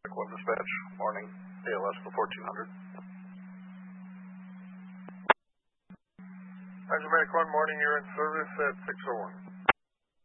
1 dispatch, morning, ALS for 1400. Hydromatic 1, morning, you're in service at 601.